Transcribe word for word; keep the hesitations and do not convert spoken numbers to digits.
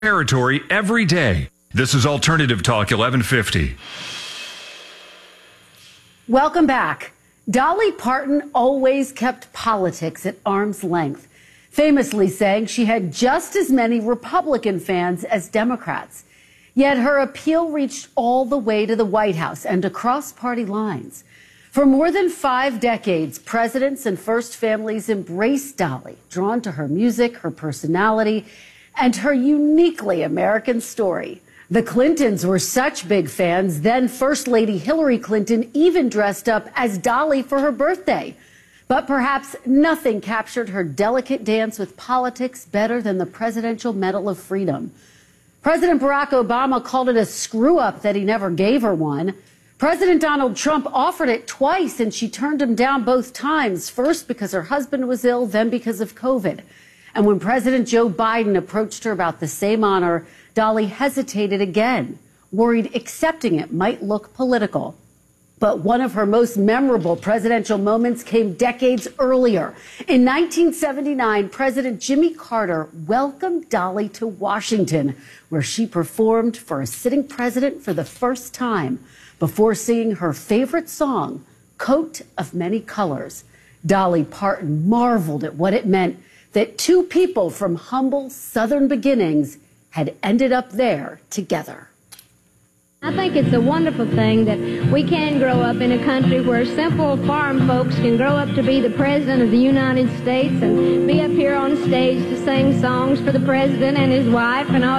territory every day. This is Alternative Talk eleven fifty. Welcome back. Dolly Parton always kept politics at arm's length, famously saying she had just as many Republican fans as Democrats. Yet her appeal reached all the way to the White House and across party lines. For more than five decades, presidents and first families embraced Dolly, drawn to her music, her personality, and her uniquely American story. The Clintons were such big fans, then First Lady Hillary Clinton even dressed up as Dolly for her birthday. But perhaps nothing captured her delicate dance with politics better than the Presidential Medal of Freedom. President Barack Obama called it a screw-up that he never gave her one. President Donald Trump offered it twice, and she turned him down both times, first because her husband was ill, then because of COVID. And when President Joe Biden approached her about the same honor, Dolly hesitated again, worried accepting it might look political. But one of her most memorable presidential moments came decades earlier. In nineteen seventy-nine, President Jimmy Carter welcomed Dolly to Washington, where she performed for a sitting president for the first time before singing her favorite song, Coat of Many Colors. Dolly Parton marveled at what it meant that two people from humble Southern beginnings had ended up there together. I think it's a wonderful thing that we can grow up in a country where simple farm folks can grow up to be the President of the United States and be up here on stage to sing songs for the President and his wife and all.